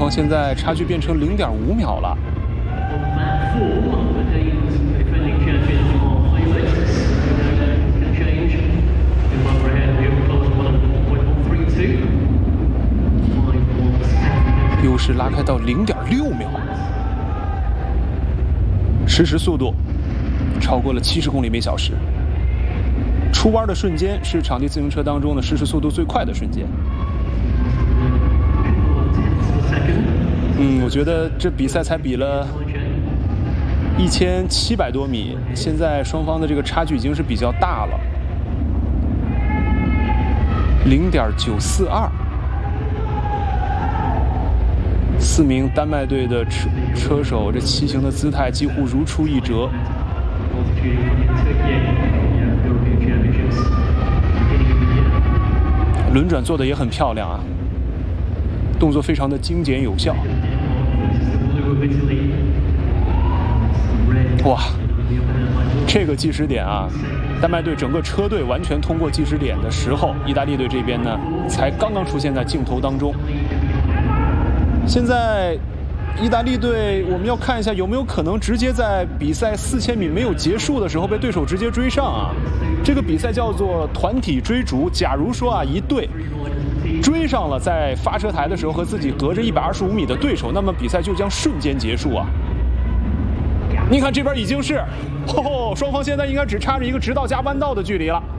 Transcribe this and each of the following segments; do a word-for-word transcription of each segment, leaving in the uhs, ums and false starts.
方现在差距变成零点五秒了。优势拉开到零点六秒，实时速度超过了七十公里每小时。出弯的瞬间是场地自行车当中的实时速度最快的瞬间。嗯，我觉得这比赛才比了一千七百多米，现在双方的这个差距已经是比较大了，零点九四二。四名丹麦队的车车手，这骑行的姿态几乎如出一辙。轮转做的也很漂亮啊，动作非常的精简有效。哇，这个计时点啊，丹麦队整个车队完全通过计时点的时候，意大利队这边呢才刚刚出现在镜头当中。现在意大利队我们要看一下有没有可能直接在比赛四千米没有结束的时候被对手直接追上啊。这个比赛叫做团体追逐，假如说啊一队追上了在发车台的时候和自己隔着一百二十五米的对手，那么比赛就将瞬间结束啊。你看这边已经是，哦，双方现在应该只差着一个直道加弯道的距离了。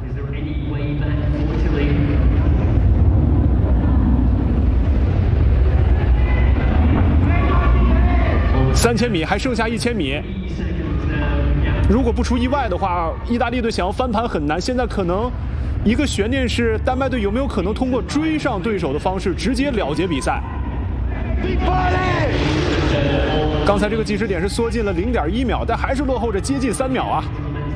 三千米还剩下一千米，如果不出意外的话，意大利队想要翻盘很难。现在可能一个悬念是丹麦队有没有可能通过追上对手的方式直接了结比赛。刚才这个计时点是缩进了零点一秒，但还是落后着接近三秒啊。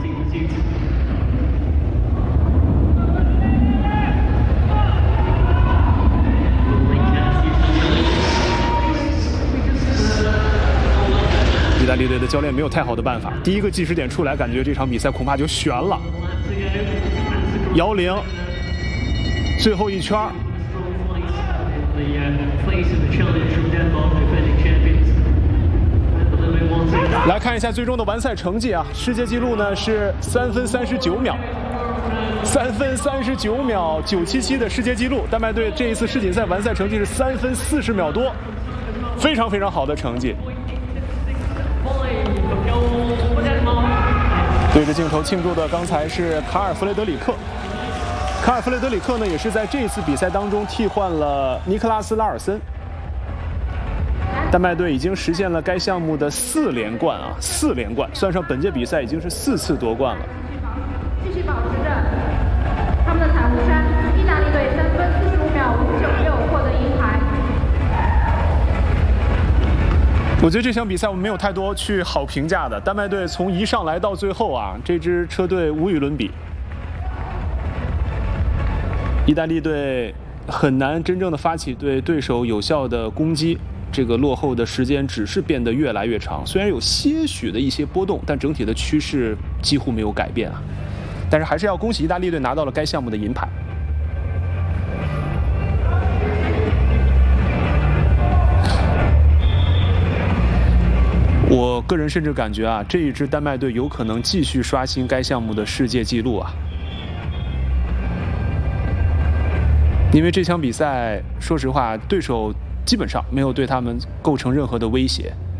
意大利队的教练没有太好的办法，第一个计时点出来，感觉这场比赛恐怕就悬了。摇铃，最后一圈。来看一下最终的完赛成绩啊，世界纪录呢是三分三十九秒，三分三十九秒九七七的世界纪录。丹麦队这一次世锦赛完赛成绩是三分四十秒多，非常非常好的成绩。对着镜头庆祝的刚才是卡尔弗雷德里克，卡尔弗雷德里克呢也是在这一次比赛当中替换了尼克拉斯拉尔森。丹麦队已经实现了该项目的四连冠啊，四连冠，算上本届比赛已经是四次夺冠了。 继续保持着他们的彩虹衫，意大利队三分四十五秒五九六获得银牌。 我觉得这场比赛我们没有太多去好评价的，丹麦队从一上来到最后啊，这支车队无与伦比。意大利队很难真正的发起对对手有效的攻击。这个落后的时间只是变得越来越长，虽然有些许的一些波动，但整体的趋势几乎没有改变啊。但是还是要恭喜意大利队拿到了该项目的银牌。我个人甚至感觉啊，这一支丹麦队有可能继续刷新该项目的世界纪录啊。因为这场比赛，说实话，对手基本上没有对他们构成任何的威胁。